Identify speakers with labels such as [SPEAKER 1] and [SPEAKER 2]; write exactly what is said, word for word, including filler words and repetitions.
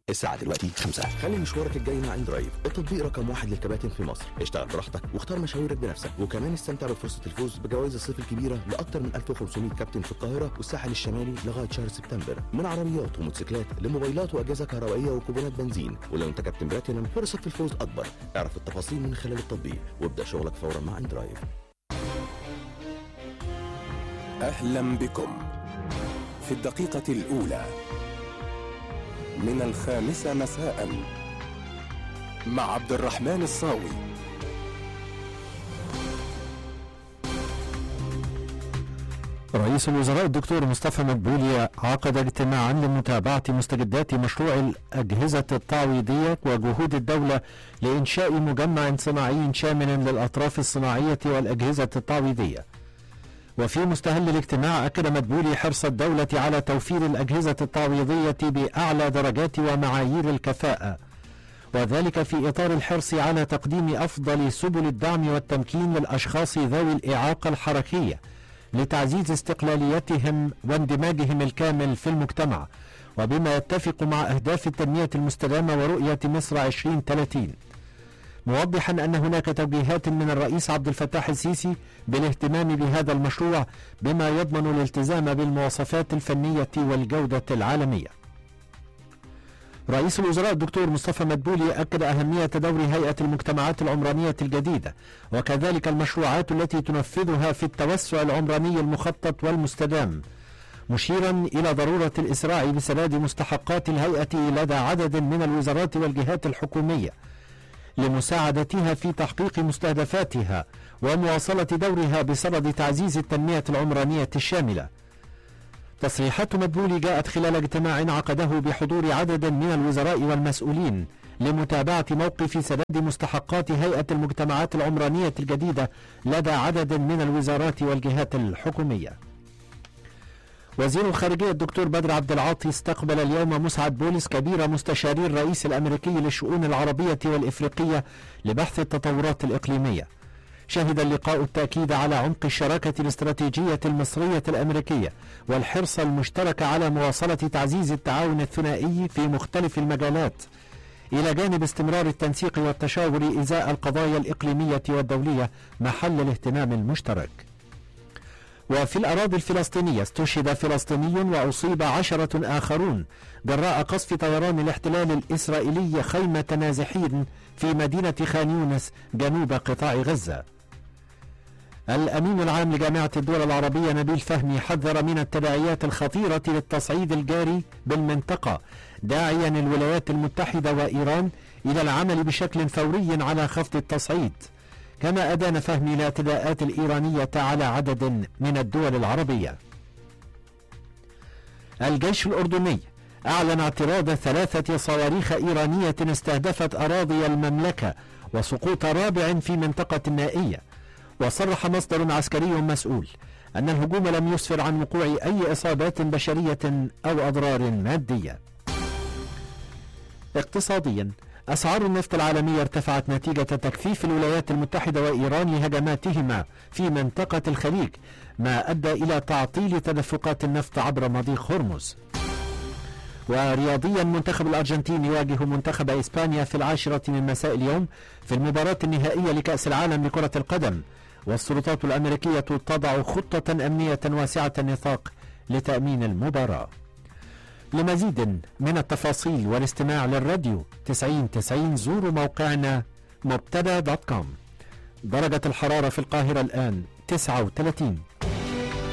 [SPEAKER 1] الساعة دلوقتي خمسة. خلي مشوارك الجاي مع اندرايف، التطبيق رقم واحد للكباتن في مصر. اشتغل براحتك واختار مشاويرك بنفسك، وكمان استمتع بفرصة الفوز بجوائز الصيف الكبيرة لأكثر من ألف وخمسمائة كابتن في القاهرة والساحل الشمالي لغاية شهر سبتمبر، من عربيات وموتوسيكلات لموبايلات وأجهزة كهربائية وكوبونات بنزين. ولو أنت كابتن بلاتينم فرصك في الفوز أكبر. اعرف التفاصيل من خلال التطبيق وابدأ شغلك فورا مع اندرايف.
[SPEAKER 2] أهلا بكم في الدقيقة الأولى من الخامسة مساء مع عبد الرحمن الصاوي.
[SPEAKER 3] رئيس الوزراء الدكتور مصطفى مدبولي عقد اجتماعا لمتابعة مستجدات مشروع الأجهزة التعويضية وجهود الدولة لإنشاء مجمع صناعي شامل للأطراف الصناعية والأجهزة التعويضية. وفي مستهل الاجتماع أكد مدبولي حرص الدولة على توفير الأجهزة التعويضية بأعلى درجات ومعايير الكفاءة، وذلك في إطار الحرص على تقديم أفضل سبل الدعم والتمكين للأشخاص ذوي الإعاقة الحركية لتعزيز استقلاليتهم واندماجهم الكامل في المجتمع، وبما يتفق مع أهداف التنمية المستدامة ورؤية مصر عشرين ثلاثين، موضحا أن هناك توجيهات من الرئيس عبد الفتاح السيسي بالاهتمام بهذا المشروع بما يضمن الالتزام بالمواصفات الفنية والجودة العالمية. رئيس الوزراء الدكتور مصطفى مدبولي أكد أهمية دور هيئة المجتمعات العمرانية الجديدة وكذلك المشروعات التي تنفذها في التوسع العمراني المخطط والمستدام، مشيرا إلى ضرورة الإسراع بسداد مستحقات الهيئة لدى عدد من الوزارات والجهات الحكومية لمساعدتها في تحقيق مستهدفاتها ومواصلة دورها بصدد تعزيز التنمية العمرانية الشاملة. تصريحات مدبولي جاءت خلال اجتماع عقده بحضور عدد من الوزراء والمسؤولين لمتابعة موقف سداد مستحقات هيئة المجتمعات العمرانية الجديدة لدى عدد من الوزارات والجهات الحكومية. وزير الخارجية الدكتور بدر عبد العاطي استقبل اليوم مسعد بولس كبير مستشاري الرئيس الأمريكي للشؤون العربية والإفريقية لبحث التطورات الإقليمية. شهد اللقاء التأكيد على عمق الشراكة الاستراتيجية المصرية الأمريكية والحرص المشترك على مواصلة تعزيز التعاون الثنائي في مختلف المجالات، إلى جانب استمرار التنسيق والتشاور إزاء القضايا الإقليمية والدولية محل الاهتمام المشترك. وفي الأراضي الفلسطينية استشهد فلسطيني وأصيب عشرة آخرون جراء قصف طيران الاحتلال الإسرائيلي خيمة نازحين في مدينة خان يونس جنوب قطاع غزة. الأمين العام لجامعة الدول العربية نبيل فهمي حذر من التداعيات الخطيرة للتصعيد الجاري بالمنطقة، داعيا الولايات المتحدة وإيران إلى العمل بشكل فوري على خفض التصعيد. كما أدان فهمي الاعتداءات الإيرانية على عدد من الدول العربية. الجيش الأردني أعلن اعتراض ثلاثة صواريخ إيرانية استهدفت أراضي المملكة وسقوط رابع في منطقة النائية. وصرح مصدر عسكري مسؤول أن الهجوم لم يسفر عن وقوع أي إصابات بشرية أو أضرار مادية. اقتصاديا، أسعار النفط العالمية ارتفعت نتيجة تكثيف الولايات المتحدة وإيران لهجماتهما في منطقة الخليج، ما أدى إلى تعطيل تدفقات النفط عبر مضيق هرمز. ورياضيا، منتخب الأرجنتين يواجه منتخب إسبانيا في العاشرة من مساء اليوم في المباراة النهائية لكأس العالم لكرة القدم، والسلطات الأمريكية تضع خطة أمنية واسعة النطاق لتأمين المباراة. لمزيد من التفاصيل والاستماع للراديو تسعين تسعين زوروا موقعنا مبتدا دوت كوم. درجة الحرارة في القاهرة الآن تسعة وثلاثين،